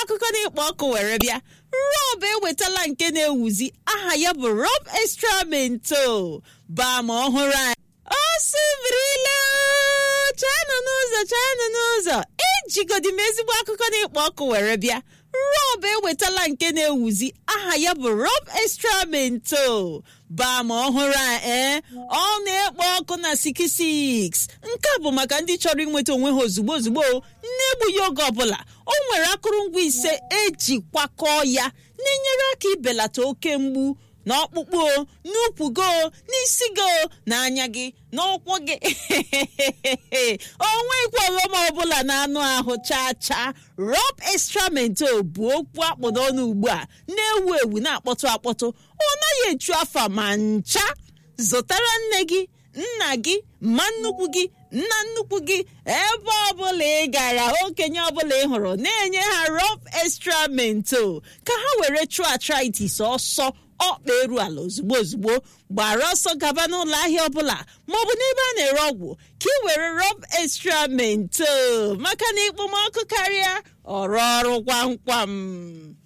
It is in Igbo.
akụkọ na-ekpo ọkụ were bịa. Rob ewetala nke na-ewuzi aha ya bụ Rob Extra Mento. Baa ma ọhụrụ anyị. O sibirila chana n'ụzọ ejigodi m ezigbo akụkọ na-ekpo ọkụ were bịa. Rob ewetala nke na-ewuzi aha ya bụ Rob Extra Mento. Baa ma ọhụrụ a ọ na-ekpo ọkụ na 66. Nke a bụ maka ndị chọrọ inweta onwe ha ozugbo na-egbughị oge ọbụla. O nwere akụrụngwa 5 eji kwakọọ ya na-enyere aka ibelata oke mgbu n'ọkpụkpụ, n'ukwu go, n'isi go, n'anya gị, n'ụkwụ gị. Onweghịkwa ọghọm ọbụla na-anụ ahụ chaa. Rob Extra Mento bụ okwu akpụ n'ọnụ ugbu a na-ewu ewu na-akpọtụ. Ọ naghị echu afa ma ncha. Zụtara nne gị, nna gị, ma nnukwu gị, nna nnukwu gị, ebe ọbụla ị gara, okenye ọbụla ị hụrụ, na-enye ha Rob Extra Mento ka ha were chụọ arthritis ọsọ ọkpa eru ala ozugbo. Gbara ọsọ gaba n'ụlọ ahịa ọbụla maọbụ n'ebe a na-ere ọgwụ ka ị were Rob Extra Mento maka na ikpomọkụ karịa ọrụ gwamgwam.